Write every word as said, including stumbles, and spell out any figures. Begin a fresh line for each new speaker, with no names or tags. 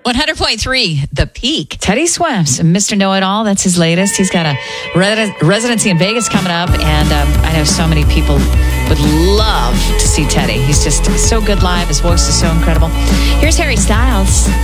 one hundred point three, The Peak.
Teddy Swims, Mister Know-It-All. That's his latest. He's got a re- residency in Vegas coming up, and um, I know so many people would love to see Teddy. He's just so good live. His voice is so incredible. Here's Harry Styles.